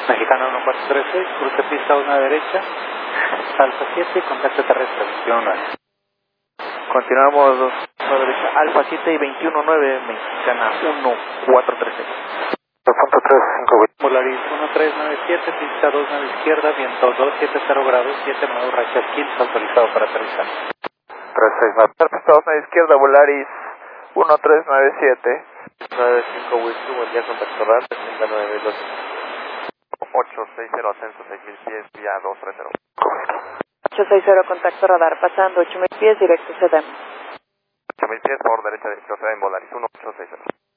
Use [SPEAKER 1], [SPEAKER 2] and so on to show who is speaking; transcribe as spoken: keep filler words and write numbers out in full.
[SPEAKER 1] Mexicana uno cuatro tres seis, cruce pista una derecha, Alfa siete, contacto terrestre veintiuno nueve.
[SPEAKER 2] Continuamos dos nueve derecha, Alfa siete y veintiuno nueve, Mexicana uno cuatro tres seis.
[SPEAKER 3] dos punto tres cinco.
[SPEAKER 1] Polaris uno tres nueve siete, pista dos nueve izquierda, viento doscientos setenta grados, siete nueve racha quince, autorizado para aterrizar.
[SPEAKER 3] tres seis nueve.
[SPEAKER 2] Pista dos nueve izquierda, Volaris uno tres nueve siete. nueve cinco Whisky, buen día, contacto radar, treinta y nueve dos. ocho seis cero, ascenso seis mil pies, vía dos tres cero.
[SPEAKER 4] ocho seis cero, contacto radar, pasando ocho mil pies, directo Sedán.
[SPEAKER 2] ocho mil pies, por derecha, directo Sedán, Volaris uno ocho seis cero.